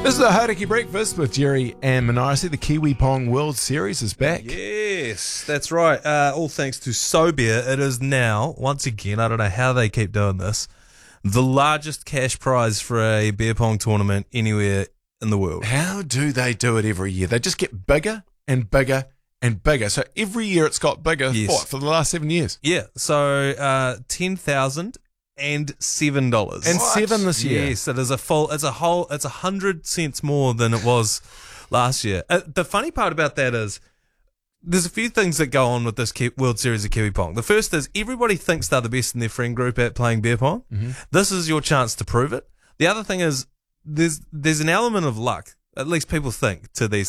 This is the Hauraki Breakfast with Jerry and Manarasi. The Kiwi Pong World Series is back. Yes, that's right. All thanks to SoBeer, it is now, once again, I don't know how they keep doing this, the largest cash prize for a beer pong tournament anywhere in the world. How do they do it every year? They just get bigger and bigger and bigger. So every year it's got bigger. Yes. What, for the last 7 years? Yeah, so $10,007. And $7 this year. Yes, it is it's 100 cents more than it was last year. The funny part about that is there's a few things that go on with this World Series of Kiwi Pong. The first is everybody thinks they're the best in their friend group at playing beer pong. Mm-hmm. This is your chance to prove it. The other thing is there's an element of luck, at least people think, to these